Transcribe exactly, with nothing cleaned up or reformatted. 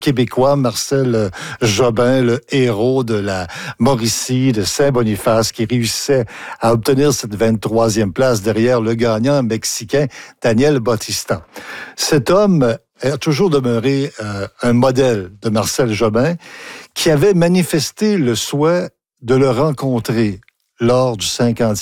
québécois, Marcel Jobin, le héros de la Mauricie, de Saint-Boniface, qui réussissait à obtenir cette vingt-troisième place derrière le gagnant mexicain Daniel Bautista. Cet homme a toujours demeuré euh, un modèle de Marcel Jobin, qui avait manifesté le souhait de le rencontrer lors du cinquantième